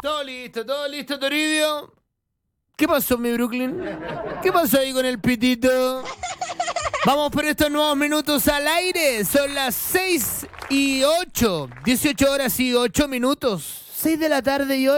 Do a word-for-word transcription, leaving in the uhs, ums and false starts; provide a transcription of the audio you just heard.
Todo listo, todo listo, Toribio. ¿Qué pasó, mi Brooklyn? ¿Qué pasó ahí con el pitito? Vamos por estos nuevos minutos al aire. Son las seis y ocho. dieciocho horas y ocho minutos. seis de la tarde y